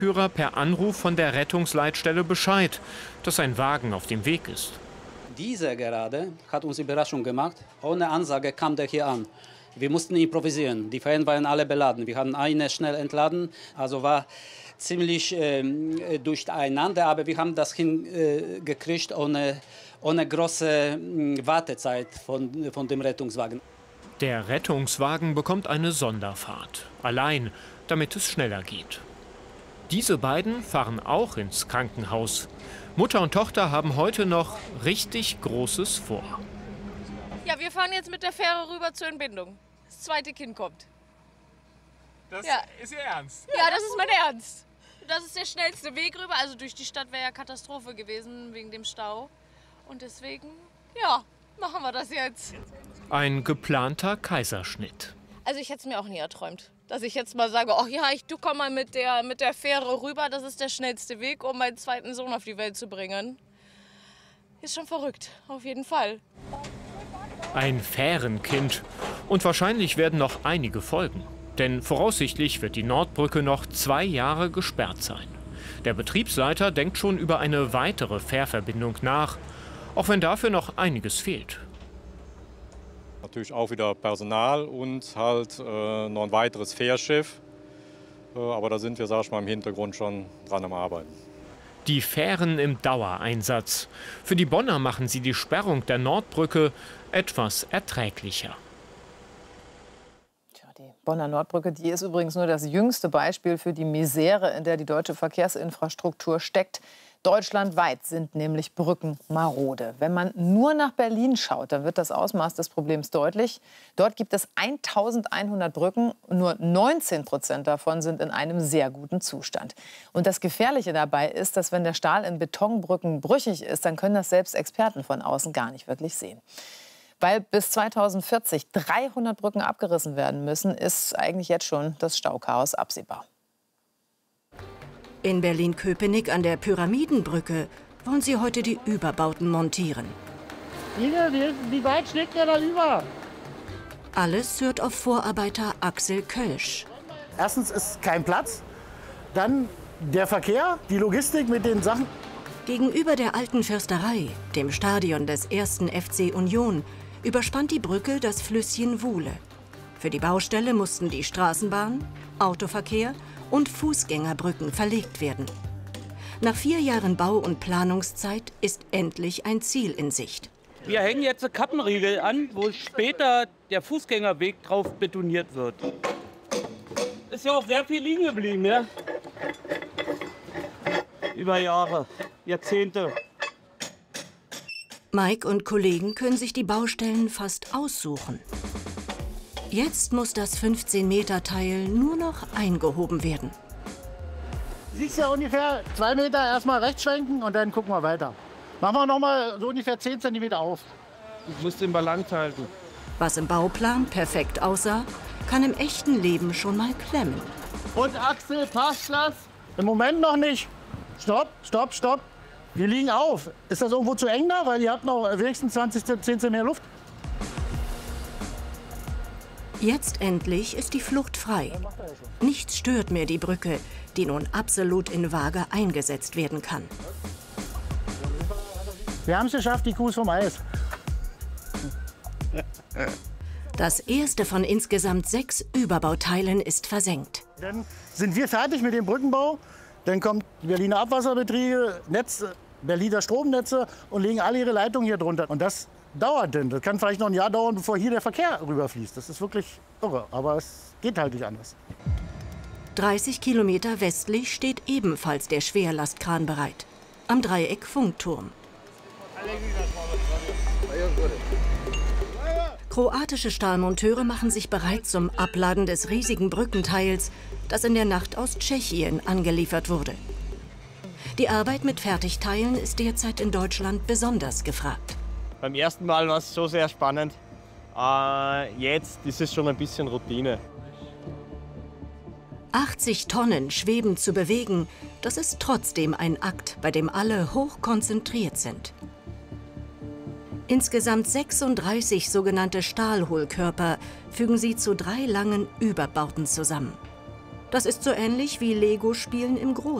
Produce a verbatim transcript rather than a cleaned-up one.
Führer per Anruf von der Rettungsleitstelle Bescheid, dass ein Wagen auf dem Weg ist. Dieser gerade hat uns Überraschung gemacht. Ohne Ansage kam der hier an. Wir mussten improvisieren. Die Fähren waren alle beladen. Wir haben eine schnell entladen. Also war ziemlich äh, durcheinander. Aber wir haben das hingekriegt äh, ohne, ohne große äh, Wartezeit von, von dem Rettungswagen. Der Rettungswagen bekommt eine Sonderfahrt. Allein, damit es schneller geht. Diese beiden fahren auch ins Krankenhaus. Mutter und Tochter haben heute noch richtig Großes vor. Ja, wir fahren jetzt mit der Fähre rüber zur Entbindung. Das zweite Kind kommt. Das ja. ist Ihr Ernst? Ja, das ist mein Ernst. Das ist der schnellste Weg rüber. Also durch die Stadt wäre ja Katastrophe gewesen wegen dem Stau. Und deswegen, ja, machen wir das jetzt. Ein geplanter Kaiserschnitt. Also ich hätte es mir auch nie erträumt, dass ich jetzt mal sage, ach ja, ich du komm mal mit der, mit der Fähre rüber. Das ist der schnellste Weg, um meinen zweiten Sohn auf die Welt zu bringen. Ist schon verrückt, auf jeden Fall. Ein Fährenkind. Und wahrscheinlich werden noch einige folgen. Denn voraussichtlich wird die Nordbrücke noch zwei Jahre gesperrt sein. Der Betriebsleiter denkt schon über eine weitere Fährverbindung nach, auch wenn dafür noch einiges fehlt. Natürlich auch wieder Personal und halt äh, noch ein weiteres Fährschiff. Äh, aber da sind wir, sag ich mal, im Hintergrund schon dran am Arbeiten. Die Fähren im Dauereinsatz. Für die Bonner machen sie die Sperrung der Nordbrücke etwas erträglicher. Tja, die Bonner Nordbrücke, die ist übrigens nur das jüngste Beispiel für die Misere, in der die deutsche Verkehrsinfrastruktur steckt. Deutschlandweit sind nämlich Brücken marode. Wenn man nur nach Berlin schaut, dann wird das Ausmaß des Problems deutlich. Dort gibt es eintausendeinhundert Brücken, nur neunzehn Prozent davon sind in einem sehr guten Zustand. Und das Gefährliche dabei ist, dass wenn der Stahl in Betonbrücken brüchig ist, dann können das selbst Experten von außen gar nicht wirklich sehen. Weil bis zweitausendvierzig dreihundert Brücken abgerissen werden müssen, ist eigentlich jetzt schon das Stauchaos absehbar. In Berlin-Köpenick an der Pyramidenbrücke wollen sie heute die Überbauten montieren. Wie, wie weit schlägt der da über? Alles hört auf Vorarbeiter Axel Kölsch. Erstens ist kein Platz, dann der Verkehr, die Logistik mit den Sachen. Gegenüber der alten Fürsterei, dem Stadion des ersten F C Union, überspannt die Brücke das Flüsschen Wuhle. Für die Baustelle mussten die Straßenbahn, Autoverkehr und Fußgängerbrücken verlegt werden. Nach vier Jahren Bau- und Planungszeit ist endlich ein Ziel in Sicht. Wir hängen jetzt eine Kappenriegel an, wo später der Fußgängerweg drauf betoniert wird. Ist ja auch sehr viel liegen geblieben, ja? Über Jahre, Jahrzehnte. Mike und Kollegen können sich die Baustellen fast aussuchen. Jetzt muss das fünfzehn Meter Teil nur noch eingehoben werden. Siehst ja ungefähr zwei Meter erstmal rechts schwenken und dann gucken wir weiter. Machen wir noch mal so ungefähr zehn Zentimeter auf. Ich muss den Balance halten. Was im Bauplan perfekt aussah, kann im echten Leben schon mal klemmen. Und Axel, passt das? Im Moment noch nicht. Stopp, stopp, stopp. Wir liegen auf. Ist das irgendwo zu eng da? Weil ihr habt noch wenigstens zwanzig Zentimeter mehr Luft. Jetzt endlich ist die Flucht frei. Nichts stört mehr die Brücke, die nun absolut in Waage eingesetzt werden kann. Wir haben es geschafft, die Kuh ist vom Eis. Das erste von insgesamt sechs Überbauteilen ist versenkt. Dann sind wir fertig mit dem Brückenbau. Dann kommt Berliner Abwasserbetriebe, Netz, Berliner Stromnetze und legen alle ihre Leitungen hier drunter. Und das dauert denn. Das kann vielleicht noch ein Jahr dauern, bevor hier der Verkehr rüberfließt. Das ist wirklich irre, aber es geht halt nicht anders. dreißig Kilometer westlich steht ebenfalls der Schwerlastkran bereit. Am Dreieck Funkturm. Kroatische Stahlmonteure machen sich bereit zum Abladen des riesigen Brückenteils, das in der Nacht aus Tschechien angeliefert wurde. Die Arbeit mit Fertigteilen ist derzeit in Deutschland besonders gefragt. Beim ersten Mal war es schon sehr spannend. Äh, jetzt ist es schon ein bisschen Routine. achtzig Tonnen schwebend zu bewegen, das ist trotzdem ein Akt, bei dem alle hoch konzentriert sind. Insgesamt sechsunddreißig sogenannte Stahlhohlkörper fügen sie zu drei langen Überbauten zusammen. Das ist so ähnlich wie Lego-Spielen im Großen.